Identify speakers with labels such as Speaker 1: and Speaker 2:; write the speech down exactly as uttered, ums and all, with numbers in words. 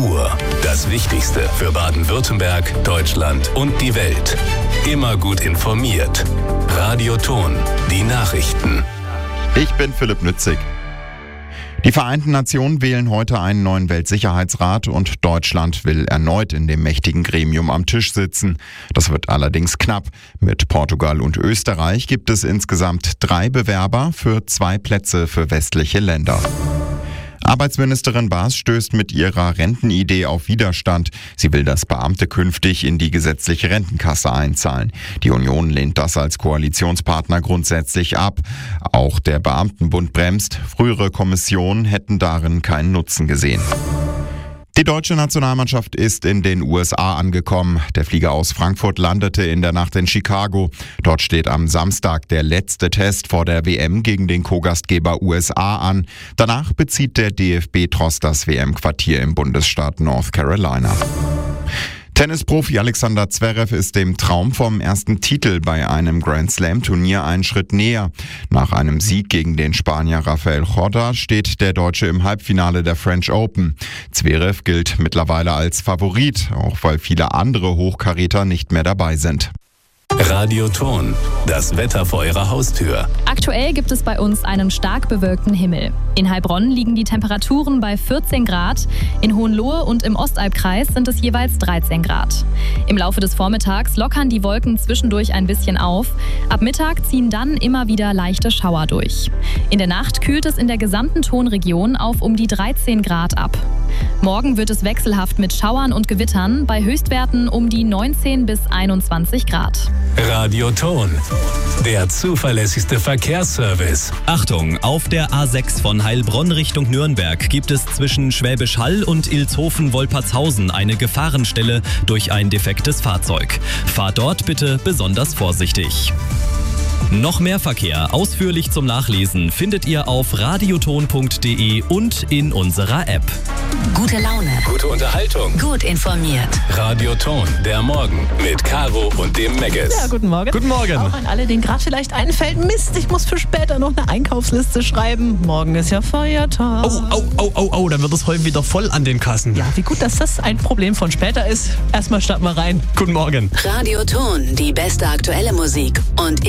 Speaker 1: Uhr. Das Wichtigste für Baden-Württemberg, Deutschland und die Welt. Immer gut informiert. Radio Ton, die Nachrichten.
Speaker 2: Ich bin Philipp Nützig. Die Vereinten Nationen wählen heute einen neuen Weltsicherheitsrat und Deutschland will erneut in dem mächtigen Gremium am Tisch sitzen. Das wird allerdings knapp. Mit Portugal und Österreich gibt es insgesamt drei Bewerber für zwei Plätze für westliche Länder. Arbeitsministerin Baas stößt mit ihrer Rentenidee auf Widerstand. Sie will, dass Beamte künftig in die gesetzliche Rentenkasse einzahlen. Die Union lehnt das als Koalitionspartner grundsätzlich ab. Auch der Beamtenbund bremst. Frühere Kommissionen hätten darin keinen Nutzen gesehen. Die deutsche Nationalmannschaft ist in den U S A angekommen. Der Flieger aus Frankfurt landete in der Nacht in Chicago. Dort steht am Samstag der letzte Test vor der W M gegen den Co-Gastgeber U S A an. Danach bezieht der D F B-Tross das W M-Quartier im Bundesstaat North Carolina. Tennisprofi Alexander Zverev ist dem Traum vom ersten Titel bei einem Grand-Slam-Turnier einen Schritt näher. Nach einem Sieg gegen den Spanier Rafael Corda steht der Deutsche im Halbfinale der French Open. Zverev gilt mittlerweile als Favorit, auch weil viele andere Hochkaräter nicht mehr dabei sind.
Speaker 1: Radio Ton, das Wetter vor Ihrer Haustür.
Speaker 3: Aktuell gibt es bei uns einen stark bewölkten Himmel. In Heilbronn liegen die Temperaturen bei vierzehn Grad, in Hohenlohe und im Ostalbkreis sind es jeweils dreizehn Grad. Im Laufe des Vormittags lockern die Wolken zwischendurch ein bisschen auf. Ab Mittag ziehen dann immer wieder leichte Schauer durch. In der Nacht kühlt es in der gesamten Tonregion auf um die dreizehn Grad ab. Morgen wird es wechselhaft mit Schauern und Gewittern, bei Höchstwerten um die neunzehn bis einundzwanzig Grad.
Speaker 1: Radio Ton, der zuverlässigste Verkehrsservice.
Speaker 4: Achtung, auf der A sechs von Heilbronn Richtung Nürnberg gibt es zwischen Schwäbisch Hall und Ilshofen-Wolpertshausen eine Gefahrenstelle durch ein defektes Fahrzeug. Fahrt dort bitte besonders vorsichtig. Noch mehr Verkehr ausführlich zum Nachlesen findet ihr auf radioton punkt de und in unserer App.
Speaker 5: Gute Laune.
Speaker 1: Gute Unterhaltung.
Speaker 5: Gut informiert.
Speaker 1: Radio Ton, der Morgen mit Caro und dem Megges.
Speaker 6: Ja, guten Morgen.
Speaker 4: Guten Morgen.
Speaker 6: Auch an alle, denen gerade vielleicht einfällt, Mist, ich muss für später noch eine Einkaufsliste schreiben. Morgen ist ja Feiertag.
Speaker 4: Oh, oh, oh, oh, oh, dann wird es heute wieder voll an den Kassen.
Speaker 6: Ja, wie gut, dass das ein Problem von später ist. Erstmal starten wir rein.
Speaker 4: Guten Morgen.
Speaker 5: Radio Ton, die beste aktuelle Musik und